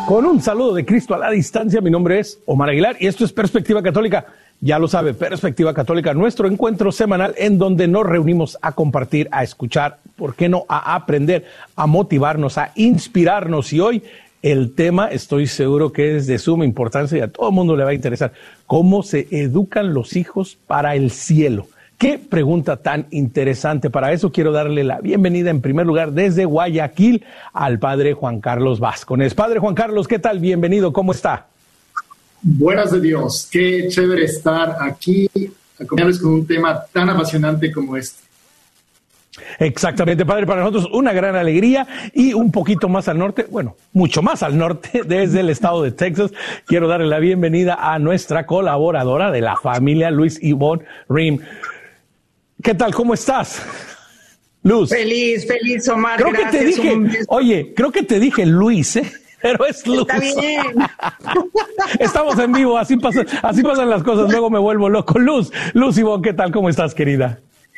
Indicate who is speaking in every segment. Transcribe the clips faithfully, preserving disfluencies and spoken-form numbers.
Speaker 1: Con un saludo de Cristo a la distancia, mi nombre es Omar Aguilar y esto es Perspectiva Católica. Ya lo sabe, Perspectiva Católica, nuestro encuentro semanal en donde nos reunimos a compartir, a escuchar, ¿por qué no?, a aprender, a motivarnos, a inspirarnos. Y hoy el tema, estoy seguro que es de suma importancia y a todo el mundo le va a interesar, cómo se educan los hijos para el cielo. Qué pregunta tan interesante. Para eso quiero darle la bienvenida en primer lugar desde Guayaquil al padre Juan Carlos Vázquez. Padre Juan Carlos, ¿qué tal? Bienvenido, ¿cómo está?
Speaker 2: Buenas de Dios, qué chévere estar aquí, acompañarles con un tema tan apasionante como este.
Speaker 1: Exactamente, padre, para nosotros una gran alegría y un poquito más al norte, bueno, mucho más al norte, desde el estado de Texas. Quiero darle la bienvenida a nuestra colaboradora de la familia, Luz Ivonne Rim. ¿Qué tal? ¿Cómo estás, Luz?
Speaker 3: Feliz, feliz, Omar.
Speaker 1: Creo
Speaker 3: gracias,
Speaker 1: que te dije, oye, creo que te dije Luis, ¿eh? Pero es Luz.
Speaker 3: Está bien.
Speaker 1: Estamos en vivo, así pasan, así pasan las cosas, luego me vuelvo loco. Luz, Luz Ivonne, ¿qué tal? ¿Cómo estás, querida?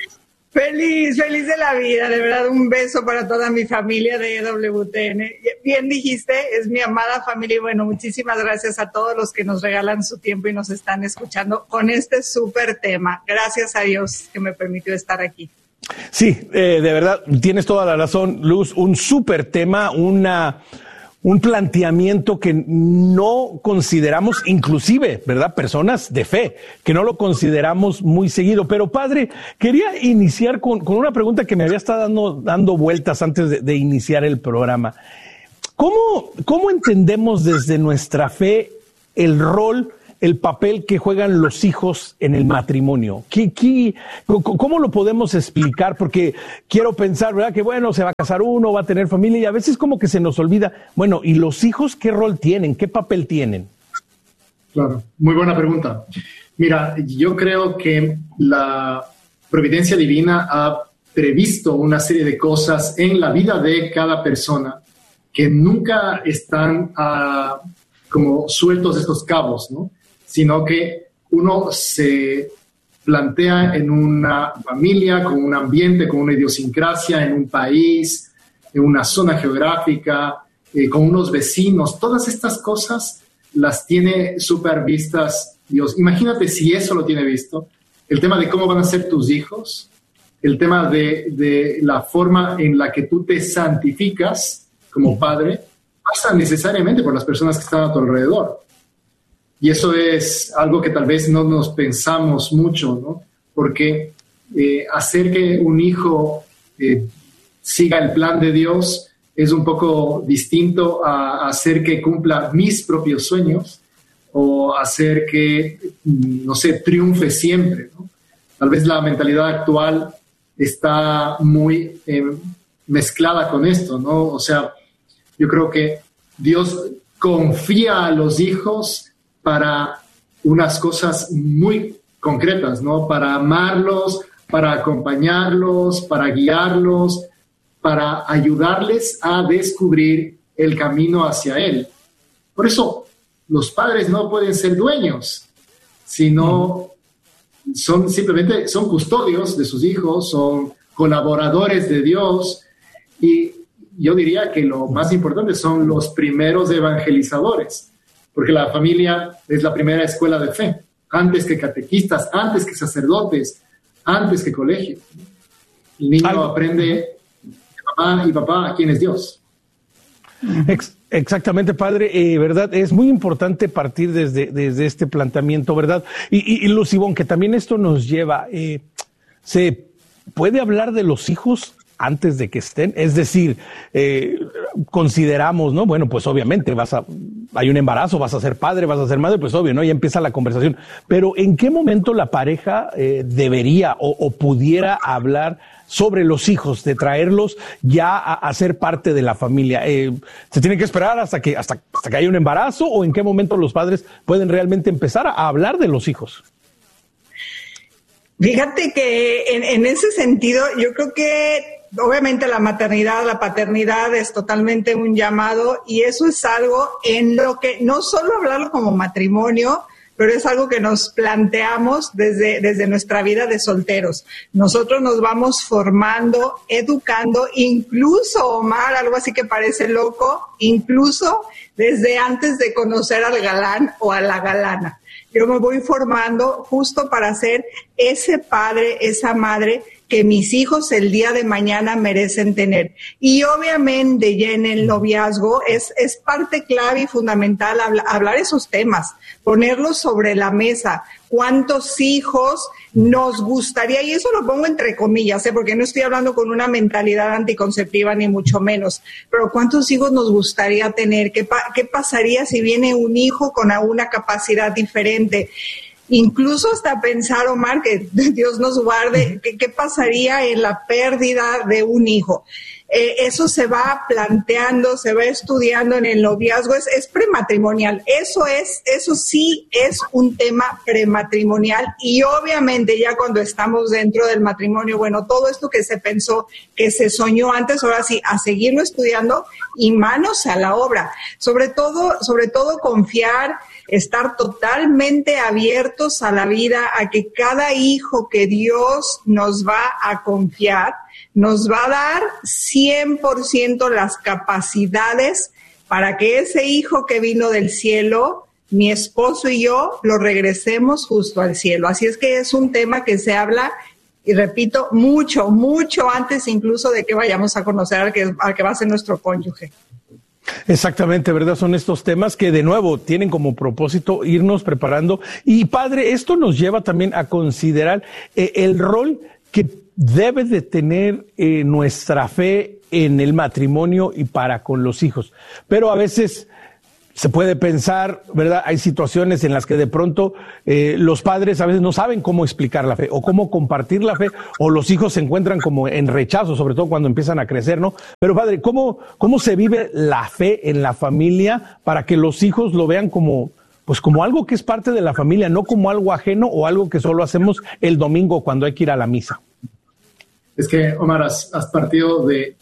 Speaker 3: Feliz, feliz de la vida, de verdad, un beso para toda mi familia de E W T N. Bien dijiste, es mi amada familia y bueno, muchísimas gracias a todos los que nos regalan su tiempo y nos están escuchando con este súper tema. Gracias a Dios que me permitió estar aquí.
Speaker 1: Sí, eh, de verdad, tienes toda la razón, Luz, un súper tema, una... un planteamiento que no consideramos, inclusive, ¿verdad?, personas de fe, que no lo consideramos muy seguido. Pero, padre, quería iniciar con, con una pregunta que me había estado dando, dando vueltas antes de, de iniciar el programa. ¿Cómo, cómo entendemos desde nuestra fe el rol, el papel que juegan los hijos en el matrimonio? ¿Qué, qué, ¿Cómo lo podemos explicar? Porque quiero pensar, ¿verdad?, que bueno, se va a casar uno, va a tener familia y a veces como que se nos olvida. Bueno, ¿y los hijos qué rol tienen? ¿Qué papel tienen?
Speaker 2: Claro, muy buena pregunta. Mira, yo creo que la providencia divina ha previsto una serie de cosas en la vida de cada persona que nunca están uh, como sueltos estos cabos, ¿no? Sino que uno se plantea en una familia, con un ambiente, con una idiosincrasia, en un país, en una zona geográfica, eh, con unos vecinos. Todas estas cosas las tiene súper vistas Dios. Imagínate si eso lo tiene visto, el tema de cómo van a ser tus hijos, el tema de, de la forma en la que tú te santificas como padre, pasa necesariamente por las personas que están a tu alrededor. Y eso es algo que tal vez no nos pensamos mucho, ¿no? Porque eh, hacer que un hijo eh, siga el plan de Dios es un poco distinto a hacer que cumpla mis propios sueños o hacer que, no sé, triunfe siempre, ¿no? Tal vez la mentalidad actual está muy eh, mezclada con esto, ¿no? O sea, yo creo que Dios confía a los hijos para unas cosas muy concretas, ¿no? Para amarlos, para acompañarlos, para guiarlos, para ayudarles a descubrir el camino hacia Él. Por eso, los padres no pueden ser dueños, sino son simplemente, son custodios de sus hijos, son colaboradores de Dios y yo diría que lo más importante son los primeros evangelizadores, porque la familia es la primera escuela de fe, antes que catequistas, antes que sacerdotes, antes que colegio. El niño Algo. aprende de mamá y papá quién es Dios.
Speaker 1: Ex- exactamente, padre, eh, ¿verdad? Es muy importante partir desde, desde este planteamiento, ¿verdad? Y, y, y Luz Ivonne, que también esto nos lleva, eh, ¿se puede hablar de los hijos antes de que estén? Es decir, eh, consideramos, ¿no? Bueno, pues obviamente vas a, hay un embarazo, vas a ser padre, vas a ser madre, pues obvio, ¿no? Ya empieza la conversación. Pero ¿en qué momento la pareja eh, debería o, o pudiera hablar sobre los hijos, de traerlos ya a, a ser parte de la familia? Eh, ¿Se tiene que esperar hasta que, hasta, hasta que haya un embarazo o en qué momento los padres pueden realmente empezar a, a hablar de los hijos?
Speaker 3: Fíjate que en, en ese sentido, yo creo que obviamente la maternidad, la paternidad es totalmente un llamado y eso es algo en lo que no solo hablarlo como matrimonio, pero es algo que nos planteamos desde, desde nuestra vida de solteros. Nosotros nos vamos formando, educando, incluso, Omar, algo así que parece loco, incluso desde antes de conocer al galán o a la galana. Yo me voy formando justo para ser ese padre, esa madre que mis hijos el día de mañana merecen tener. Y obviamente ya en el noviazgo es, es parte clave y fundamental habla, hablar esos temas, ponerlos sobre la mesa. ¿Cuántos hijos nos gustaría? Y eso lo pongo entre comillas, ¿eh? Porque no estoy hablando con una mentalidad anticonceptiva ni mucho menos, pero ¿cuántos hijos nos gustaría tener? ¿Qué, pa- qué pasaría si viene un hijo con una capacidad diferente? Incluso hasta pensar, Omar, que Dios nos guarde, ¿qué, qué pasaría en la pérdida de un hijo? Eh, eso se va planteando, se va estudiando en el noviazgo, es, es prematrimonial. Eso es, eso sí es un tema prematrimonial y obviamente ya cuando estamos dentro del matrimonio, bueno, todo esto que se pensó, que se soñó antes, ahora sí, a seguirlo estudiando y manos a la obra. Sobre todo, sobre todo confiar, estar totalmente abiertos a la vida, a que cada hijo que Dios nos va a confiar, nos va a dar cien por ciento las capacidades para que ese hijo que vino del cielo, mi esposo y yo, lo regresemos justo al cielo. Así es que es un tema que se habla, y repito, mucho, mucho antes incluso de que vayamos a conocer al que, al que va a ser nuestro cónyuge.
Speaker 1: Exactamente, ¿verdad? Son estos temas que de nuevo tienen como propósito irnos preparando. Y padre, esto nos lleva también a considerar eh, el rol que debe de tener eh, nuestra fe en el matrimonio y para con los hijos. Pero a veces se puede pensar, ¿verdad? Hay situaciones en las que de pronto eh, los padres a veces no saben cómo explicar la fe o cómo compartir la fe, o los hijos se encuentran como en rechazo, sobre todo cuando empiezan a crecer, ¿no? Pero padre, ¿cómo, cómo se vive la fe en la familia para que los hijos lo vean como, pues como algo que es parte de la familia, no como algo ajeno o algo que solo hacemos el domingo cuando hay que ir a la misa?
Speaker 2: Es que, Omar, has, has partido de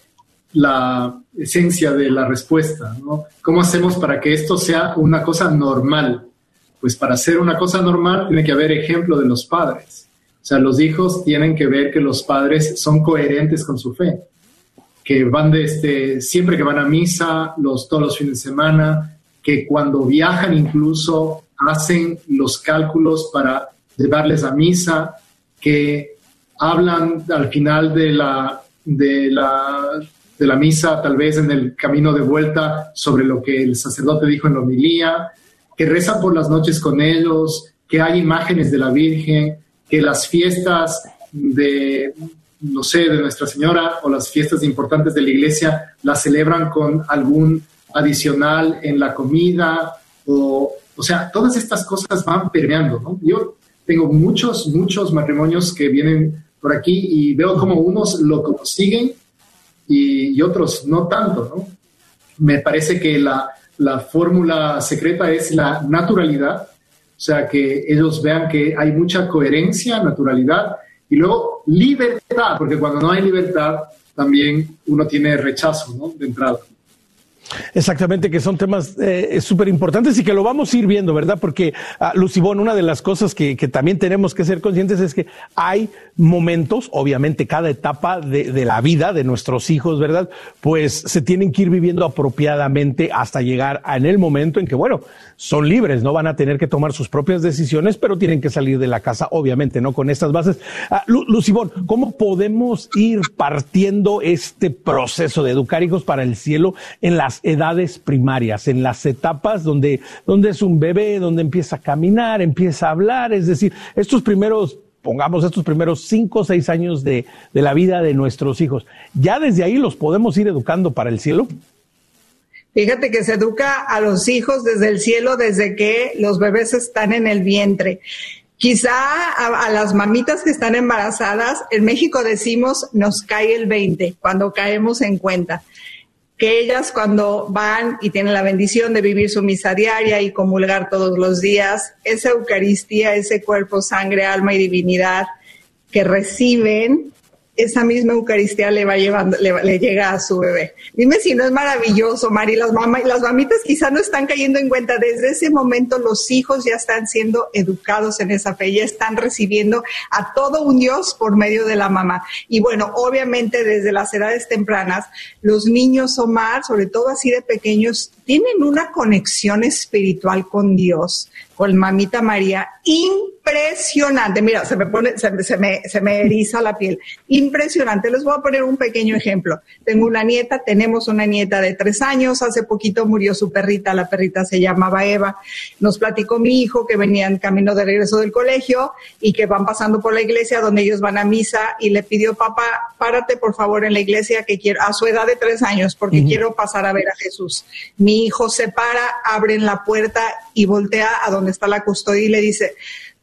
Speaker 2: la esencia de la respuesta, ¿no? ¿Cómo hacemos para que esto sea una cosa normal? Pues para ser una cosa normal tiene que haber ejemplo de los padres. O sea, los hijos tienen que ver que los padres son coherentes con su fe, que van de este, siempre que van a misa, los, todos los fines de semana, que cuando viajan incluso hacen los cálculos para llevarles a misa, que hablan al final de la, de la, de la misa, tal vez en el camino de vuelta, sobre lo que el sacerdote dijo en la homilía, que rezan por las noches con ellos, que hay imágenes de la Virgen, que las fiestas de, no sé, de Nuestra Señora o las fiestas importantes de la iglesia las celebran con algún adicional en la comida, o, o sea, todas estas cosas van permeando, ¿no? Yo tengo muchos, muchos matrimonios que vienen por aquí y veo como unos lo consiguen y, y otros no tanto, ¿no? Me parece que la, la fórmula secreta es la naturalidad, o sea, que ellos vean que hay mucha coherencia, naturalidad, y luego libertad, porque cuando no hay libertad también uno tiene rechazo, ¿no? De entrada.
Speaker 1: Exactamente, que son temas eh, súper importantes y que lo vamos a ir viendo, ¿verdad? Porque, uh, Lucibón, una de las cosas que, que también tenemos que ser conscientes es que hay momentos, obviamente cada etapa de, de la vida de nuestros hijos, ¿verdad? Pues se tienen que ir viviendo apropiadamente hasta llegar a, en el momento en que, bueno, son libres, no van a tener que tomar sus propias decisiones, pero tienen que salir de la casa, obviamente, ¿no? Con estas bases. Uh, Lu, Lucibón, ¿cómo podemos ir partiendo este proceso de educar hijos para el cielo en las edades primarias, en las etapas donde, donde es un bebé, donde empieza a caminar, empieza a hablar? Es decir, estos primeros, pongamos estos primeros cinco o seis años de, de la vida de nuestros hijos, ¿ya desde ahí los podemos ir educando para el cielo?
Speaker 3: Fíjate que se educa a los hijos desde el cielo, desde que los bebés están en el vientre. Quizá a, a las mamitas que están embarazadas, en México decimos nos cae el veinte, cuando caemos en cuenta. Que ellas cuando van y tienen la bendición de vivir su misa diaria y comulgar todos los días, esa Eucaristía, ese cuerpo, sangre, alma y divinidad que reciben, esa misma Eucaristía le va llevando, le, le llega a su bebé. Dime si no es maravilloso, Mari. Las mamás, las mamitas quizás no están cayendo en cuenta. Desde ese momento los hijos ya están siendo educados en esa fe, ya están recibiendo a todo un Dios por medio de la mamá. Y bueno, obviamente desde las edades tempranas, los niños, Omar, sobre todo así de pequeños, tienen una conexión espiritual con Dios, con Mamita María, impresionante. Mira, se me pone, se, se me, se me eriza la piel. Impresionante. Les voy a poner un pequeño ejemplo. Tengo una nieta, tenemos una nieta de tres años. Hace poquito murió su perrita. La perrita se llamaba Eva. Nos platicó mi hijo que venía en camino de regreso del colegio y que van pasando por la iglesia donde ellos van a misa y le pidió, papá, párate por favor en la iglesia que quiero, a su edad de tres años, porque uh-huh. quiero pasar a ver a Jesús. Mi hijo se para, abren la puerta y voltea a donde está la custodia y le dice,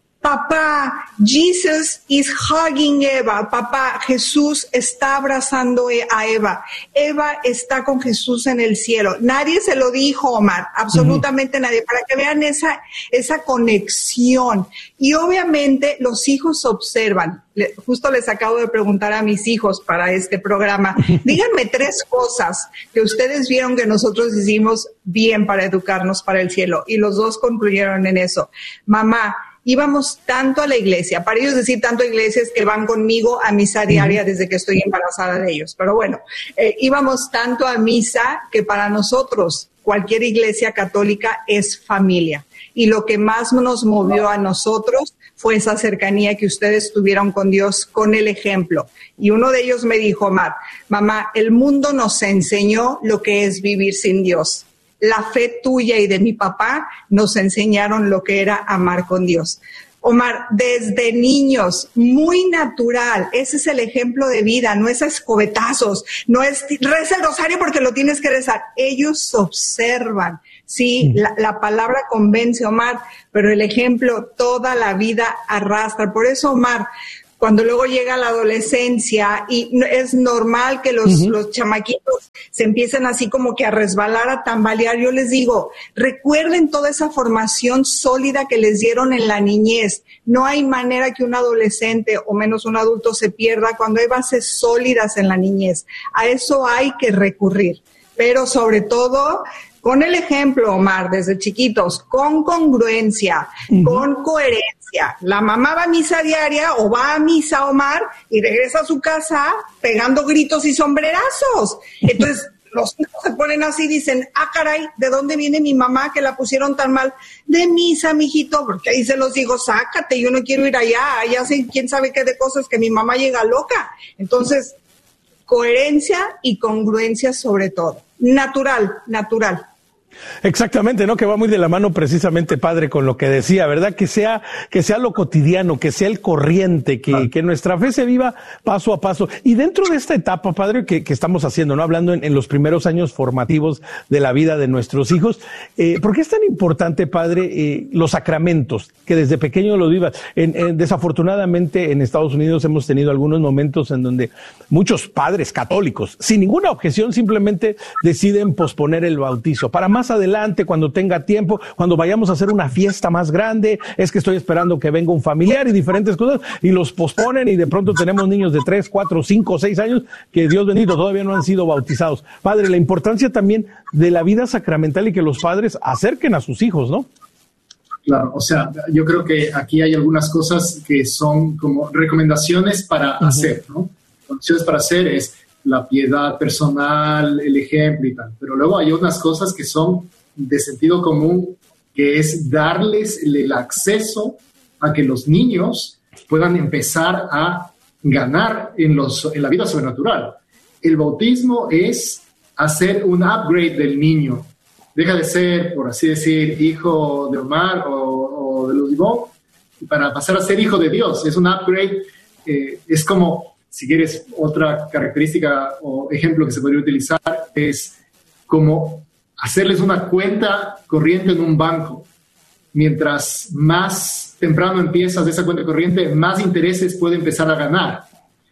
Speaker 3: papá, Jesus is hugging Eva. Papá, Jesús está abrazando a Eva. Eva está con Jesús en el cielo. Nadie se lo dijo, Omar, absolutamente uh-huh. nadie, para que vean esa, esa conexión. Y obviamente los hijos observan. Le, justo les acabo de preguntar a mis hijos para este programa, díganme tres cosas que ustedes vieron que nosotros hicimos bien para educarnos para el cielo. Y los dos concluyeron en eso. Mamá, íbamos tanto a la iglesia, para ellos decir tanto a iglesia es que van conmigo a misa diaria desde que estoy embarazada de ellos, pero bueno, eh, íbamos tanto a misa que para nosotros cualquier iglesia católica es familia. Y lo que más nos movió a nosotros fue esa cercanía que ustedes tuvieron con Dios, con el ejemplo. Y uno de ellos me dijo, Omar, mamá, el mundo nos enseñó lo que es vivir sin Dios. La fe tuya y de mi papá nos enseñaron lo que era amar con Dios. Omar, desde niños, muy natural, ese es el ejemplo de vida, no es a escobetazos, no es reza el rosario porque lo tienes que rezar. Ellos observan, sí, la, la palabra convence, Omar, pero el ejemplo toda la vida arrastra. Por eso, Omar, cuando luego llega la adolescencia y es normal que los, uh-huh. los chamaquitos se empiecen así como que a resbalar, a tambalear, yo les digo, recuerden toda esa formación sólida que les dieron en la niñez. No hay manera que un adolescente o menos un adulto se pierda cuando hay bases sólidas en la niñez. A eso hay que recurrir, pero sobre todo con el ejemplo, Omar, desde chiquitos, con congruencia, uh-huh. con coherencia. La mamá va a misa diaria o va a misa, Omar, y regresa a su casa pegando gritos y sombrerazos. Entonces, los hijos se ponen así y dicen, ah, caray, ¿de dónde viene mi mamá que la pusieron tan mal? De misa, mijito, porque ahí se los digo, sácate, yo no quiero ir allá, allá sé quién sabe qué de cosas que mi mamá llega loca. Entonces, coherencia y congruencia sobre todo. Natural, natural.
Speaker 1: Exactamente, ¿no? Que va muy de la mano precisamente, padre, con lo que decía, ¿verdad? Que sea, que sea lo cotidiano, que sea el corriente, que, ah. que nuestra fe se viva paso a paso. Y dentro de esta etapa, padre, que, que estamos haciendo, ¿no? Hablando en, en los primeros años formativos de la vida de nuestros hijos, eh, ¿por qué es tan importante, padre, eh, los sacramentos? Que desde pequeño lo vivas. En, en, desafortunadamente, en Estados Unidos hemos tenido algunos momentos en donde muchos padres católicos, sin ninguna objeción, simplemente deciden posponer el bautizo. Para más adelante, cuando tenga tiempo, cuando vayamos a hacer una fiesta más grande, es que estoy esperando que venga un familiar y diferentes cosas, y los posponen y de pronto tenemos niños de tres, cuatro, cinco, seis años que, Dios bendito, todavía no han sido bautizados. Padre, la importancia también de la vida sacramental y que los padres acerquen a sus hijos, ¿no?
Speaker 2: Claro, o sea, yo creo que aquí hay algunas cosas que son como recomendaciones para uh-huh. hacer, ¿no? Recomendaciones para hacer es la piedad personal, el ejemplo y tal. Pero luego hay unas cosas que son de sentido común, que es darles el acceso a que los niños puedan empezar a ganar en, los, en la vida sobrenatural. El bautismo es hacer un upgrade del niño. Deja de ser, por así decir, hijo de Omar o, o de Luz Ivonne, para pasar a ser hijo de Dios. Es un upgrade, eh, es como... Si quieres, otra característica o ejemplo que se podría utilizar es como hacerles una cuenta corriente en un banco. Mientras más temprano empiezas esa cuenta corriente, más intereses puede empezar a ganar.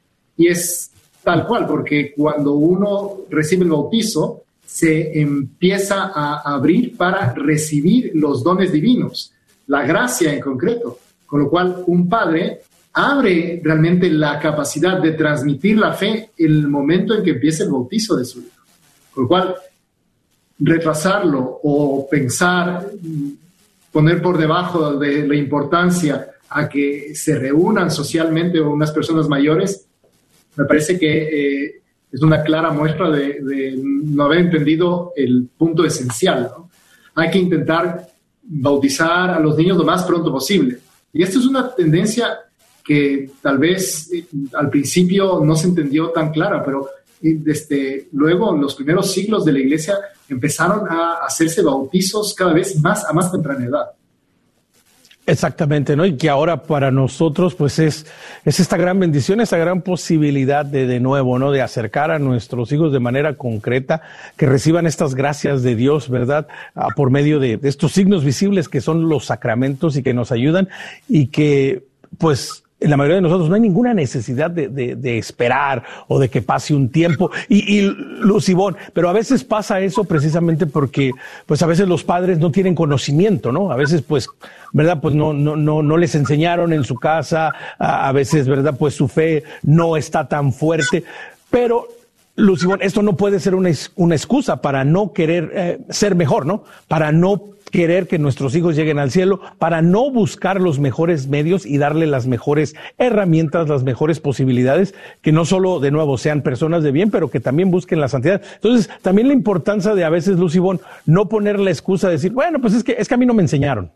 Speaker 2: Y es tal cual, porque cuando uno recibe el bautizo, se empieza a abrir para recibir los dones divinos, la gracia en concreto. Con lo cual, un padre abre realmente la capacidad de transmitir la fe en el momento en que empieza el bautizo de su hijo. Con lo cual, retrasarlo o pensar, poner por debajo de la importancia a que se reúnan socialmente unas personas mayores, me parece que eh, es una clara muestra de, de no haber entendido el punto esencial, ¿no? Hay que intentar bautizar a los niños lo más pronto posible. Y esto es una tendencia que tal vez eh, al principio no se entendió tan clara, pero desde luego en los primeros siglos de la iglesia empezaron a hacerse bautizos cada vez más a más temprana edad.
Speaker 1: Exactamente, ¿no? Y que ahora para nosotros, pues es, es esta gran bendición, esta gran posibilidad de, de nuevo, ¿no? De acercar a nuestros hijos de manera concreta, que reciban estas gracias de Dios, ¿verdad? Ah, por medio de, de estos signos visibles que son los sacramentos y que nos ayudan y que, pues, en la mayoría de nosotros no hay ninguna necesidad de, de, de esperar o de que pase un tiempo. Y, y Lucibón, pero a veces pasa eso precisamente porque, pues a veces los padres no tienen conocimiento, ¿no? A veces, pues, ¿verdad? Pues no, no, no, no les enseñaron en su casa, a, a veces, ¿verdad? Pues su fe no está tan fuerte, pero Lucibón, esto no puede ser una, una excusa para no querer eh, ser mejor, ¿no? Para no querer que nuestros hijos lleguen al cielo, para no buscar los mejores medios y darle las mejores herramientas, las mejores posibilidades, que no solo, de nuevo, sean personas de bien, pero que también busquen la santidad. Entonces, también la importancia de a veces, Lucibón, no poner la excusa de decir, bueno, pues es que, es que a mí no me enseñaron.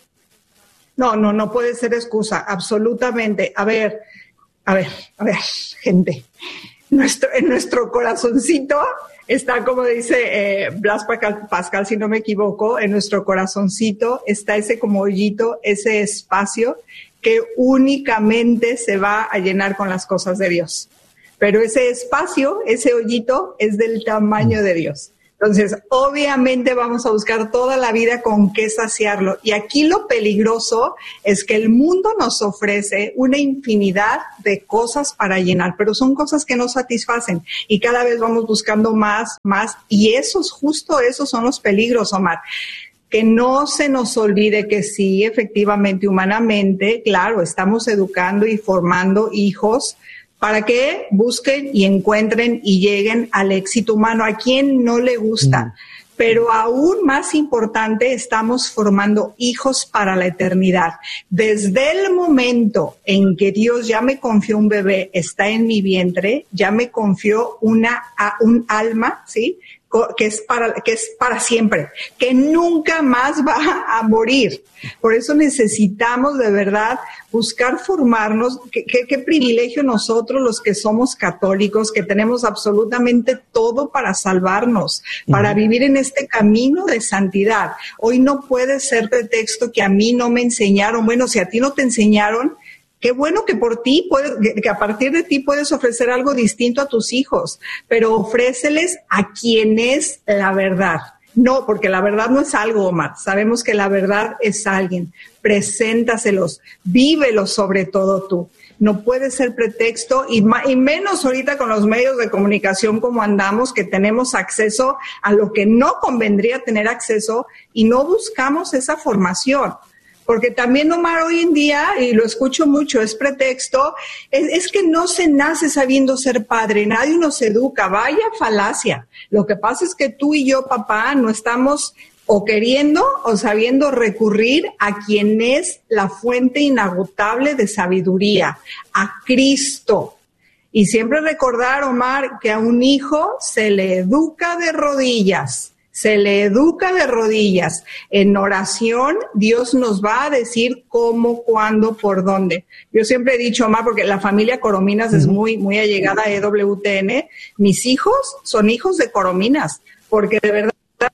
Speaker 3: No, no, no puede ser excusa, absolutamente. A ver, a ver, a ver, gente, nuestro, en nuestro corazoncito está, como dice eh, Blas Pascal, si no me equivoco, en nuestro corazoncito está ese como hoyito, ese espacio que únicamente se va a llenar con las cosas de Dios. Pero ese espacio, ese hoyito, es del tamaño de Dios. Entonces, obviamente vamos a buscar toda la vida con qué saciarlo. Y aquí lo peligroso es que el mundo nos ofrece una infinidad de cosas para llenar, pero son cosas que no satisfacen. Y cada vez vamos buscando más, más. Y esos, justo esos son los peligros, Omar. Que no se nos olvide que sí, efectivamente, humanamente, claro, estamos educando y formando hijos para que busquen y encuentren y lleguen al éxito humano. ¿A quién no le gusta? Mm. Pero aún más importante, estamos formando hijos para la eternidad. Desde el momento en que Dios ya me confió un bebé, está en mi vientre, ya me confió una, un alma, ¿sí?, que es para, que es para siempre, que nunca más va a morir. Por eso necesitamos de verdad buscar formarnos. Qué, qué, qué privilegio nosotros los que somos católicos, que tenemos absolutamente todo para salvarnos, uh-huh. para vivir en este camino de santidad. Hoy no puede ser pretexto que a mí no me enseñaron. Bueno, si a ti no te enseñaron, qué bueno que por ti, puedes, que a partir de ti puedes ofrecer algo distinto a tus hijos, pero ofréceles a quien es la verdad. No, porque la verdad no es algo, Omar. Sabemos que la verdad es alguien. Preséntaselos, vívelos sobre todo tú. No puede ser pretexto, y, ma- y menos ahorita con los medios de comunicación como andamos, que tenemos acceso a lo que no convendría tener acceso y no buscamos esa formación. Porque también, Omar, hoy en día, y lo escucho mucho, es pretexto, es, es que no se nace sabiendo ser padre, nadie nos educa, vaya falacia. Lo que pasa es que tú y yo, papá, no estamos o queriendo o sabiendo recurrir a quien es la fuente inagotable de sabiduría, a Cristo. Y siempre recordar, Omar, que a un hijo se le educa de rodillas. Se le educa de rodillas. En oración, Dios nos va a decir cómo, cuándo, por dónde. Yo siempre he dicho, Omar, porque la familia Corominas uh-huh. es muy, muy allegada a E W T N. Mis hijos son hijos de Corominas, porque de verdad,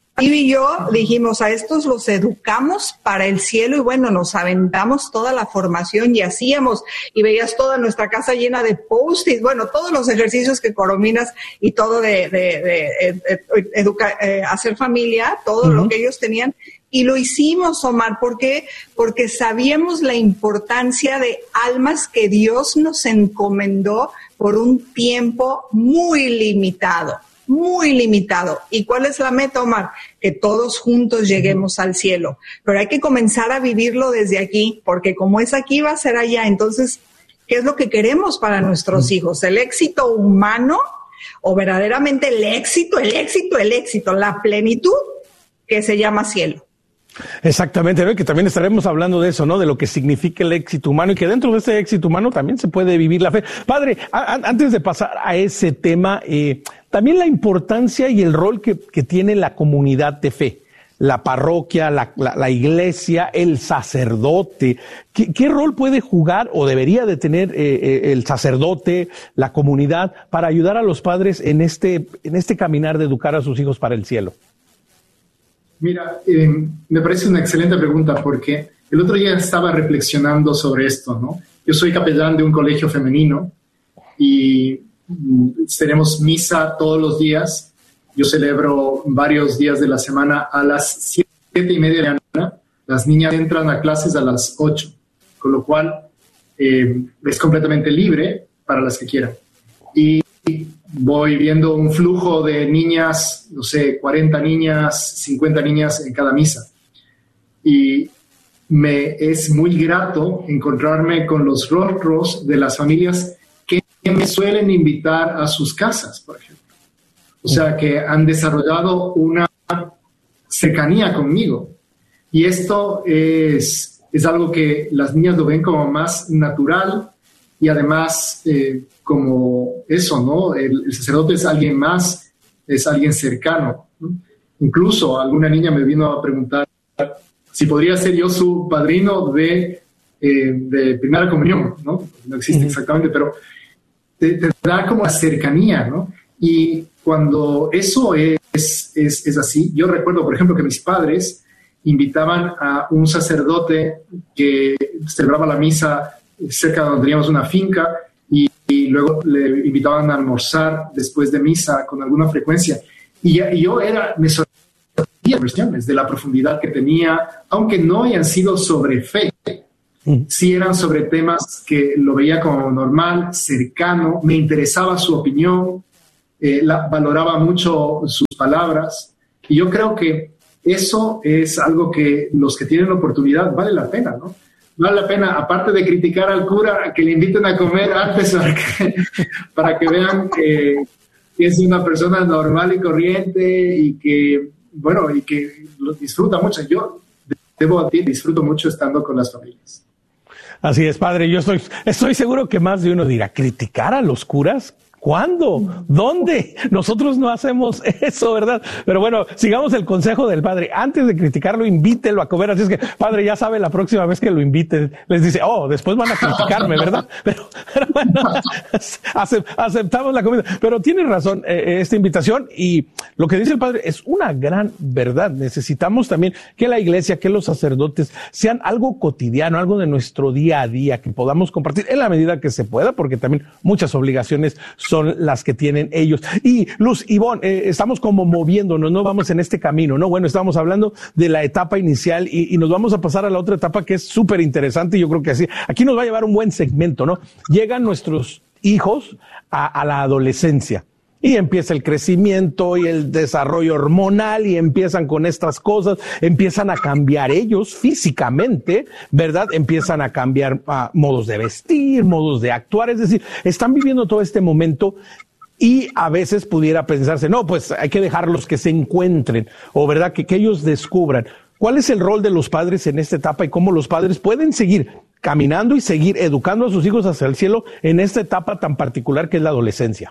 Speaker 3: y yo dijimos, a estos los educamos para el cielo, y bueno, nos aventamos toda la formación y hacíamos, y veías toda nuestra casa llena de post-its, bueno, todos los ejercicios que Corominas y todo de, de, de, de educa, eh, hacer familia, todo uh-huh. lo que ellos tenían, y lo hicimos, Omar. ¿Por qué? Porque sabíamos la importancia de almas que Dios nos encomendó por un tiempo muy limitado. Muy limitado. ¿Y cuál es la meta, Omar? Que todos juntos lleguemos al cielo. Pero hay que comenzar a vivirlo desde aquí, porque como es aquí, va a ser allá. Entonces, qué es lo que queremos para nuestros hijos, el éxito humano o verdaderamente el éxito, el éxito, el éxito, la plenitud que se llama cielo.
Speaker 1: Exactamente, ¿no? Y que también estaremos hablando de eso, ¿no? De lo que significa el éxito humano y que dentro de ese éxito humano también se puede vivir la fe. Padre, a, a, antes de pasar a ese tema, eh, también la importancia y el rol que, que tiene la comunidad de fe, la parroquia, la, la, la iglesia, el sacerdote. ¿Qué, qué rol puede jugar o debería de tener eh, el sacerdote, la comunidad, para ayudar a los padres en este, en este caminar de educar a sus hijos para el cielo?
Speaker 2: Mira, eh, me parece una excelente pregunta porque el otro día estaba reflexionando sobre esto, ¿no? Yo soy capellán de un colegio femenino y mm, tenemos misa todos los días. Yo celebro varios días de la semana a las siete y media de la mañana. Las niñas entran a clases a las ocho, con lo cual eh, es completamente libre para las que quieran. Y voy viendo un flujo de niñas, no sé, cuarenta niñas, cincuenta niñas en cada misa. Y me es muy grato encontrarme con los rostros de las familias que me suelen invitar a sus casas, por ejemplo. O sea, que han desarrollado una cercanía conmigo. Y esto es, es algo que las niñas lo ven como más natural y además eh, como eso, ¿no? El, el sacerdote es alguien más, es alguien cercano, ¿no? Incluso alguna niña me vino a preguntar si podría ser yo su padrino de, eh, de primera comunión, ¿no? No existe uh-huh. exactamente, pero te, te da como la cercanía, ¿no? Y cuando eso es, es, es así, yo recuerdo, por ejemplo, que mis padres invitaban a un sacerdote que celebraba la misa cerca de donde teníamos una finca y, y luego le invitaban a almorzar después de misa con alguna frecuencia. Y, y yo era, me sorprendía cuestiones de la profundidad que tenía, aunque no hayan sido sobre fe, mm. sí eran sobre temas que lo veía como normal, cercano, me interesaba su opinión, eh, la, valoraba mucho sus palabras. Y yo creo que eso es algo que los que tienen la oportunidad vale la pena, ¿no? Vale la pena, aparte de criticar al cura, que le inviten a comer antes para que, para que vean que, que es una persona normal y corriente y que, bueno, y que lo disfruta mucho. Yo, debo a ti, disfruto mucho estando con las familias.
Speaker 1: Así es, padre. Yo estoy, estoy seguro que más de uno dirá, ¿criticar a los curas? ¿Cuándo? ¿Dónde? Nosotros no hacemos eso, ¿verdad? Pero bueno, sigamos el consejo del padre. Antes de criticarlo, invítelo a comer. Así es que, padre, ya sabe, la próxima vez que lo invite, les dice, oh, después van a criticarme, ¿verdad? Pero, pero bueno, aceptamos la comida. Pero tiene razón eh, esta invitación y lo que dice el padre es una gran verdad. Necesitamos también que la iglesia, que los sacerdotes sean algo cotidiano, algo de nuestro día a día, que podamos compartir en la medida que se pueda, porque también muchas obligaciones son son las que tienen ellos. Y Luz, Ivonne, eh, estamos como moviéndonos, no vamos en este camino, ¿no? Bueno, estamos hablando de la etapa inicial y, y nos vamos a pasar a la otra etapa que es súper interesante y yo creo que así, aquí nos va a llevar un buen segmento, ¿no? Llegan nuestros hijos a, a la adolescencia. Y empieza el crecimiento y el desarrollo hormonal y empiezan con estas cosas, empiezan a cambiar ellos físicamente, ¿verdad? Empiezan a cambiar uh, modos de vestir, modos de actuar, es decir, están viviendo todo este momento y a veces pudiera pensarse, no, pues hay que dejarlos que se encuentren o, ¿verdad? Que, que ellos descubran. ¿Cuál es el rol de los padres en esta etapa y cómo los padres pueden seguir caminando y seguir educando a sus hijos hacia el cielo en esta etapa tan particular que es la adolescencia?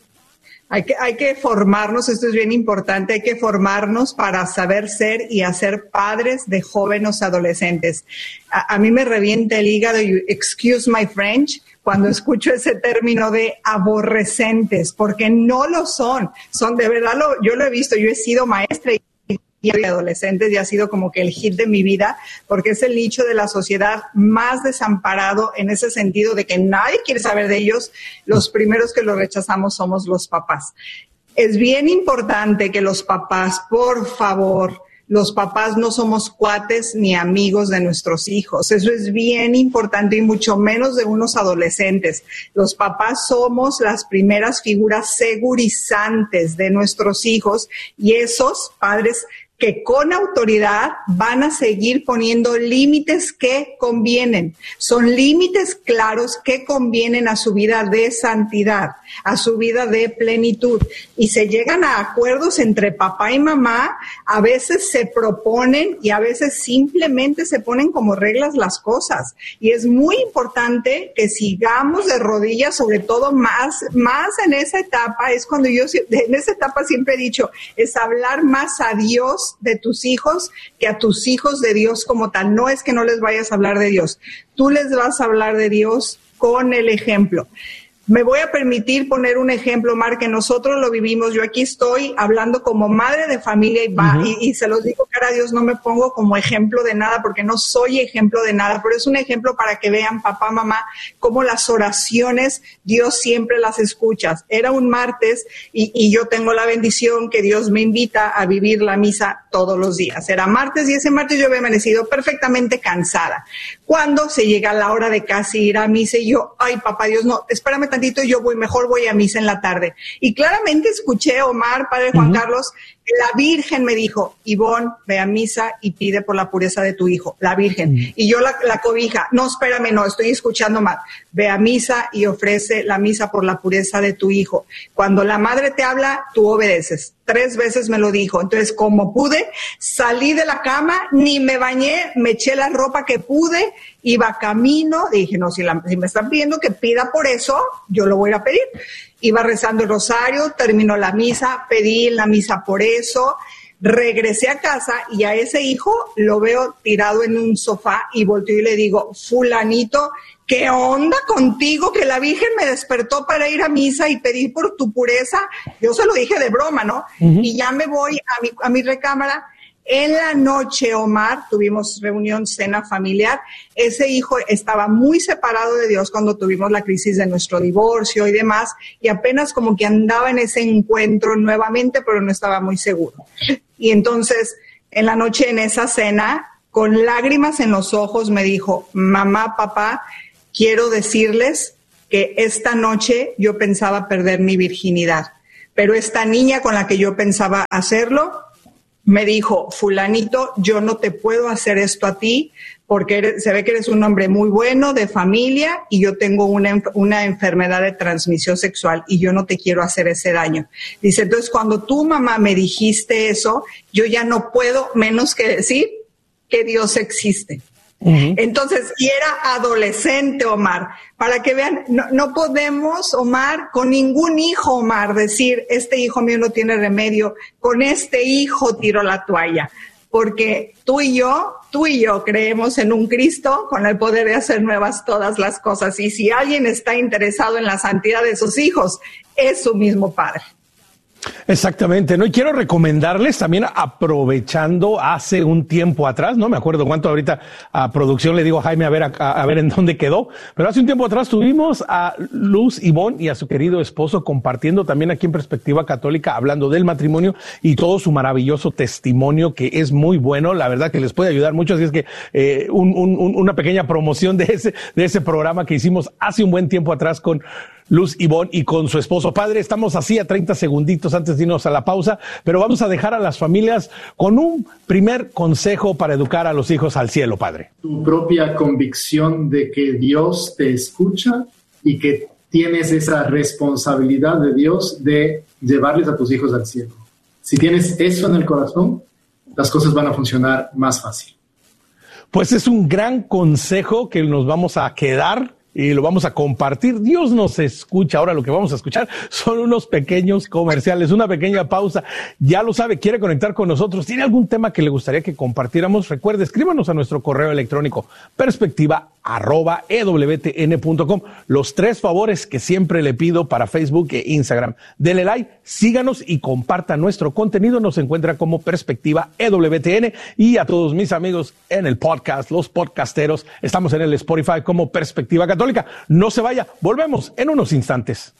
Speaker 3: Hay que, hay que formarnos, esto es bien importante, hay que formarnos para saber ser y hacer padres de jóvenes adolescentes. A, a mí me revienta el hígado, y excuse my French, cuando escucho ese término de aborrecentes, porque no lo son. Son de verdad, lo, yo lo he visto, yo he sido maestra y de adolescentes y ha sido como que el hit de mi vida, porque es el nicho de la sociedad más desamparado en ese sentido de que nadie quiere saber de ellos. Los primeros que lo rechazamos somos los papás. Es bien importante que los papás, por favor, los papás no somos cuates ni amigos de nuestros hijos. Eso es bien importante y mucho menos de unos adolescentes. Los papás somos las primeras figuras segurizantes de nuestros hijos y esos padres que con autoridad van a seguir poniendo límites que convienen. Son límites claros que convienen a su vida de santidad, a su vida de plenitud. Y se llegan a acuerdos entre papá y mamá, a veces se proponen y a veces simplemente se ponen como reglas las cosas. Y es muy importante que sigamos de rodillas, sobre todo más, más en esa etapa, es cuando yo, en esa etapa siempre he dicho, es hablar más a Dios de tus hijos que a tus hijos de Dios como tal. No es que no les vayas a hablar de Dios, tú les vas a hablar de Dios con el ejemplo. Me voy a permitir poner un ejemplo, Mar, que nosotros lo vivimos. Yo aquí estoy hablando como madre de familia y, va, uh-huh. y, y se los digo, cara a Dios, no me pongo como ejemplo de nada porque no soy ejemplo de nada, pero es un ejemplo para que vean, papá, mamá, cómo las oraciones Dios siempre las escucha. Era un martes y, y yo tengo la bendición que Dios me invita a vivir la misa todos los días. Era martes y ese martes yo había amanecido perfectamente cansada. Cuando se llega la hora de casi ir a misa y yo, ay, papá Dios, no, espérame tantito, yo voy, mejor voy a misa en la tarde. Y claramente escuché, Omar, padre Juan uh-huh. Carlos, que la Virgen me dijo, Ivonne, ve a misa y pide por la pureza de tu hijo, la Virgen. Uh-huh. Y yo la, la cobija, no, espérame, no, estoy escuchando mal. Ve a misa y ofrece la misa por la pureza de tu hijo. Cuando la madre te habla, tú obedeces. Tres veces me lo dijo. Entonces, como pude, salí de la cama, ni me bañé, me eché la ropa que pude, iba camino, dije, no, si, la, si me están pidiendo que pida por eso, yo lo voy a pedir. Iba rezando el rosario, terminó la misa, pedí la misa por eso, regresé a casa y a ese hijo lo veo tirado en un sofá y volteo y le digo, fulanito, ¿qué onda contigo que la Virgen me despertó para ir a misa y pedir por tu pureza? Yo se lo dije de broma, ¿no? Uh-huh. Y ya me voy a mi, a mi recámara. En la noche, Omar, tuvimos reunión, cena familiar. Ese hijo estaba muy separado de Dios cuando tuvimos la crisis de nuestro divorcio y demás, y apenas como que andaba en ese encuentro nuevamente, pero no estaba muy seguro. Y entonces, en la noche, en esa cena, con lágrimas en los ojos, me dijo, mamá, papá, quiero decirles que esta noche yo pensaba perder mi virginidad, pero esta niña con la que yo pensaba hacerlo, me dijo, fulanito, yo no te puedo hacer esto a ti porque eres, se ve que eres un hombre muy bueno, de familia, y yo tengo una, una enfermedad de transmisión sexual y yo no te quiero hacer ese daño. Dice, entonces cuando tu mamá me dijiste eso, yo ya no puedo menos que decir que Dios existe. Uh-huh. Entonces, y era adolescente, Omar, para que vean, no, no podemos, Omar, con ningún hijo, Omar, decir, este hijo mío no tiene remedio, con este hijo tiro la toalla, porque tú y yo, tú y yo creemos en un Cristo con el poder de hacer nuevas todas las cosas, y si alguien está interesado en la santidad de sus hijos, es su mismo Padre.
Speaker 1: Exactamente, ¿no? Y quiero recomendarles también, aprovechando hace un tiempo atrás, no me acuerdo cuánto ahorita a producción le digo a Jaime a ver, a, a ver en dónde quedó, pero hace un tiempo atrás tuvimos a Luz Ivonne y a su querido esposo compartiendo también aquí en Perspectiva Católica, hablando del matrimonio y todo su maravilloso testimonio, que es muy bueno, la verdad que les puede ayudar mucho, así es que eh, un, un, una pequeña promoción de ese, de ese programa que hicimos hace un buen tiempo atrás con Luz Ivonne y con su esposo. Padre, estamos así a treinta segunditos antes de irnos a la pausa, pero vamos a dejar a las familias con un primer consejo para educar a los hijos al cielo, Padre.
Speaker 2: Tu propia convicción de que Dios te escucha y que tienes esa responsabilidad de Dios de llevarles a tus hijos al cielo. Si tienes eso en el corazón, las cosas van a funcionar más fácil.
Speaker 1: Pues es un gran consejo que nos vamos a quedar y lo vamos a compartir. Dios nos escucha. Ahora lo que vamos a escuchar son unos pequeños comerciales, una pequeña pausa. Ya lo sabe, quiere conectar con nosotros. ¿Tiene algún tema que le gustaría que compartiéramos? Recuerde, escríbanos a nuestro correo electrónico perspectiva arroba e w t n punto com. Los tres favores que siempre le pido para Facebook e Instagram. Dele like, síganos y compartan nuestro contenido. Nos encuentra como Perspectiva E W T N, y a todos mis amigos en el podcast, los podcasteros, estamos en el Spotify como Perspectiva Católica. No se vaya, volvemos en unos instantes.